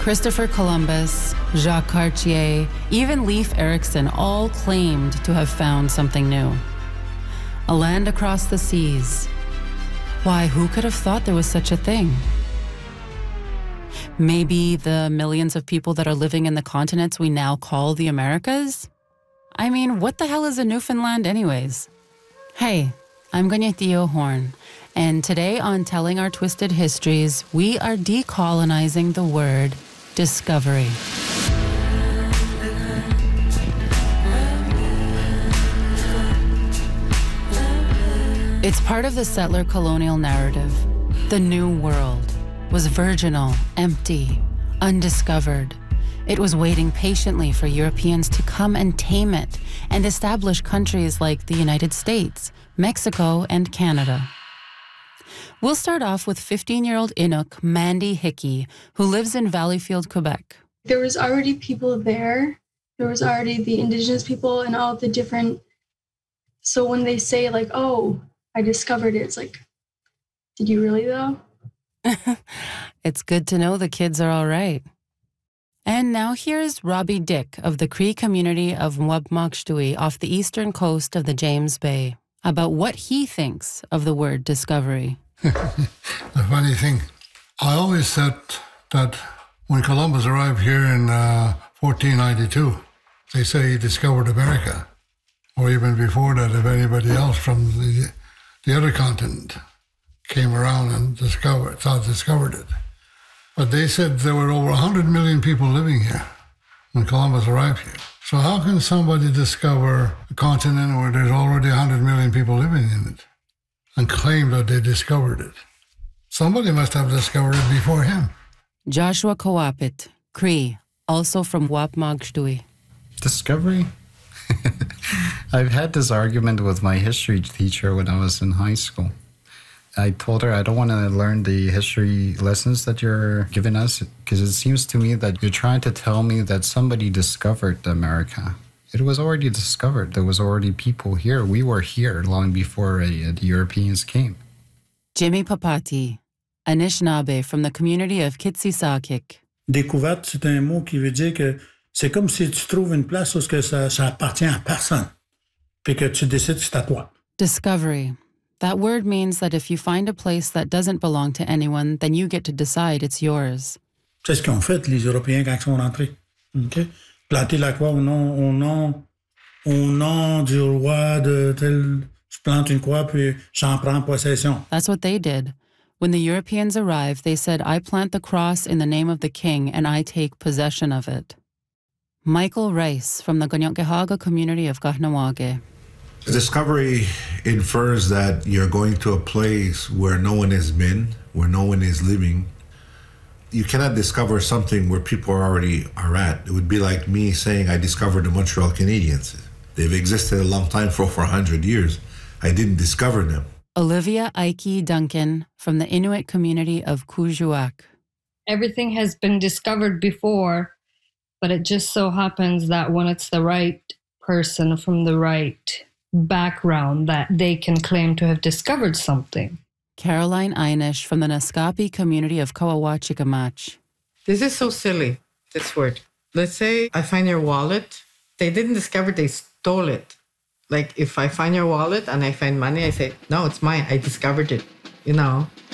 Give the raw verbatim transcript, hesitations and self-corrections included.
Christopher Columbus, Jacques Cartier, even Leif Erikson all claimed to have found something new. A land across the seas. Why, who could have thought there was such a thing? Maybe the millions of people that are living in the continents we now call the Americas? I mean, what the hell is a Newfoundland anyways? Hey, I'm Gonyetillo Horn, and today on Telling Our Twisted Histories, we are decolonizing the word discovery. It's part of the settler colonial narrative. The New World was virginal, empty, undiscovered. It was waiting patiently for Europeans to come and tame it and establish countries like the United States, Mexico, and Canada. We'll start off with fifteen-year-old Inuk Mandy Hickey, who lives in Valleyfield, Quebec. There was already people there. There was already the Indigenous people and all the different... So when they say like, oh, I discovered it, it's like, did you really though? It's good to know the kids are all right. And now here's Robbie Dick of the Cree community of Mwapmakshtui off the eastern coast of the James Bay about what he thinks of the word discovery. The funny thing, I always said that when Columbus arrived here in uh, fourteen ninety-two, they say he discovered America, or even before that, if anybody else from the, the other continent came around and discovered, thought discovered it. But they said there were over one hundred million people living here when Columbus arrived here. So how can somebody discover a continent where there's already one hundred million people living in it and claim that they discovered it? Somebody must have discovered it before him. Joshua Kawapit, Cree, also from Mwapmakshtui. Discovery? I've had this argument with my history teacher when I was in high school. I told her I don't want to learn the history lessons that you're giving us because it seems to me that you're trying to tell me that somebody discovered America. It was already discovered. There was already people here. We were here long before uh, the Europeans came. Jimmy Papati, Anishinaabe from the community of Kitsisakik. Découverte, c'est un mot qui veut dire que c'est comme si tu trouves une place où que ça, ça appartient à personne, puis que tu décides que c'est à toi. Discovery. That word means that if you find a place that doesn't belong to anyone, then you get to decide it's yours. C'est ce qu'ont fait les Européens quand ils sont rentrés. Okay? Planter la croix au nom, au nom, au nom du roi de tel... Je plante une croix, puis j'en prends possession. That's what they did. When the Europeans arrived, they said, I plant the cross in the name of the king, and I take possession of it. Michael Rice from the Kanien'kehá:ka community of Kahnawake. Discovery infers that you're going to a place where no one has been, where no one is living. You cannot discover something where people already are at. It would be like me saying I discovered the Montreal Canadiens. They've existed a long time, for over one hundred years. I didn't discover them. Olivia Ike Duncan from the Inuit community of Kuujjuaq. Everything has been discovered before, but it just so happens that when it's the right person from the right background that they can claim to have discovered something. Caroline Einish from the Naskapi community of Kawawachikamaach. This is so silly, this word. Let's say I find your wallet. They didn't discover, they stole it. Like if I find your wallet and I find money, I say, no, it's mine. I discovered it, you know.